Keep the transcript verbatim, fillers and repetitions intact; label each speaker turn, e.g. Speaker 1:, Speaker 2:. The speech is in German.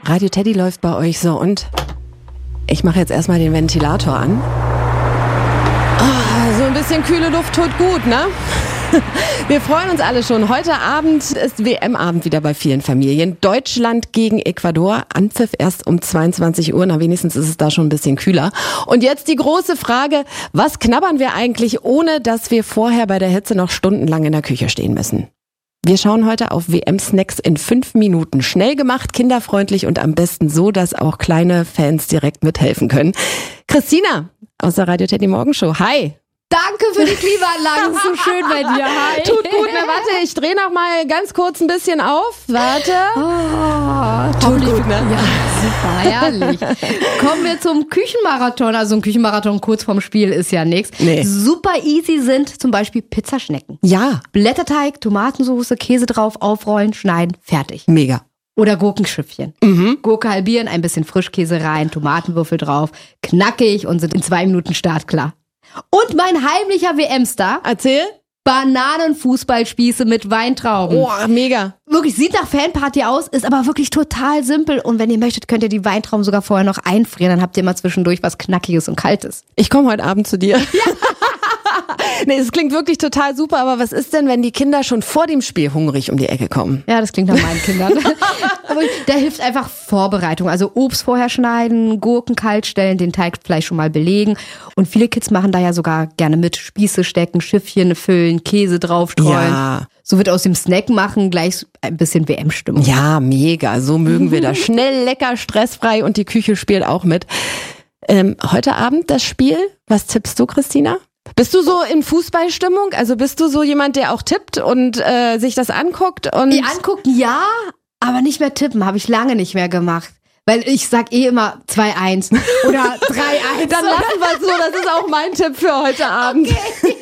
Speaker 1: Radio Teddy läuft bei euch so und ich mache jetzt erstmal den Ventilator an. Oh, so ein bisschen kühle Luft tut gut, ne? Wir freuen uns alle schon. Heute Abend ist W M-Abend wieder bei vielen Familien. Deutschland gegen Ecuador. Anpfiff erst um zweiundzwanzig Uhr. Na, wenigstens ist es da schon ein bisschen kühler. Und jetzt die große Frage, was knabbern wir eigentlich, ohne dass wir vorher bei der Hitze noch stundenlang in der Küche stehen müssen? Wir schauen heute auf W M-Snacks in fünf Minuten. Schnell gemacht, kinderfreundlich und am besten so, dass auch kleine Fans direkt mithelfen können. Christina aus der Radio Teddy Morgenshow. Hi!
Speaker 2: Danke für die Klimaanlage, ist so schön bei dir. Hi.
Speaker 1: Tut gut, na warte, ich drehe noch mal ganz kurz ein bisschen auf. Warte.
Speaker 2: Oh,
Speaker 1: tut gut, ne?
Speaker 2: Ja, super, herrlich. Kommen wir zum Küchenmarathon. Also ein Küchenmarathon kurz vorm Spiel ist ja nichts.
Speaker 1: Nee.
Speaker 2: Super easy sind zum Beispiel Pizzaschnecken.
Speaker 1: Ja.
Speaker 2: Blätterteig, Tomatensauce, Käse drauf, aufrollen, schneiden, fertig.
Speaker 1: Mega.
Speaker 2: Oder Gurkenschiffchen.
Speaker 1: Mhm.
Speaker 2: Gurke halbieren, ein bisschen Frischkäse rein, Tomatenwürfel drauf, knackig und sind in zwei Minuten startklar. Und mein heimlicher W M-Star.
Speaker 1: Erzähl.
Speaker 2: Bananenfußballspieße mit Weintrauben.
Speaker 1: Oh, mega.
Speaker 2: Wirklich, sieht nach Fanparty aus, ist aber wirklich total simpel. Und wenn ihr möchtet, könnt ihr die Weintrauben sogar vorher noch einfrieren. Dann habt ihr mal zwischendurch was Knackiges und Kaltes.
Speaker 1: Ich komme heute Abend zu dir. Ja. Nee, es klingt wirklich total super, aber was ist denn, wenn die Kinder schon vor dem Spiel hungrig um die Ecke kommen?
Speaker 2: Ja, das klingt nach meinen Kindern. Aber da hilft einfach Vorbereitung. Also Obst vorher schneiden, Gurken kalt stellen, den Teig vielleicht schon mal belegen. Und viele Kids machen da ja sogar gerne mit. Spieße stecken, Schiffchen füllen, Käse draufstreuen.
Speaker 1: Ja.
Speaker 2: So wird aus dem Snack machen gleich ein bisschen W M-Stimmung.
Speaker 1: Ja, mega. So mögen wir das. Schnell, lecker, stressfrei und die Küche spielt auch mit. Ähm, heute Abend das Spiel. Was tippst du, Christina? Bist du so in Fußballstimmung? Also bist du so jemand, der auch tippt und äh, sich das anguckt? Und
Speaker 2: Die angucken, ja, aber nicht mehr tippen. Habe ich lange nicht mehr gemacht. Weil ich sag eh immer zwei eins oder drei eins.
Speaker 1: Dann lassen wir es so. Das ist auch mein Tipp für heute Abend.
Speaker 2: Okay.